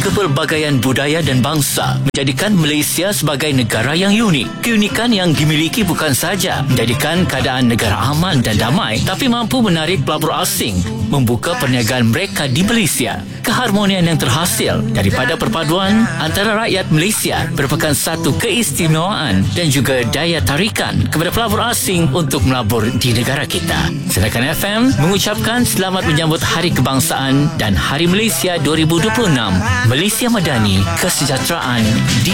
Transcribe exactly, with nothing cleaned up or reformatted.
Kepelbagaian budaya dan bangsa menjadikan Malaysia sebagai negara yang unik. Keunikan yang dimiliki bukan sahaja menjadikan keadaan negara aman dan damai, tapi mampu menarik pelabur asing membuka perniagaan mereka di Malaysia. Keharmonian yang terhasil daripada perpaduan antara rakyat Malaysia merupakan satu keistimewaan dan juga daya tarikan kepada pelabur asing untuk melabur di negara kita. Sedangkan F M mengucapkan selamat menyambut Hari Kebangsaan dan Hari Malaysia dua ribu dua puluh enam. Malaysia Madani, kesejahteraan di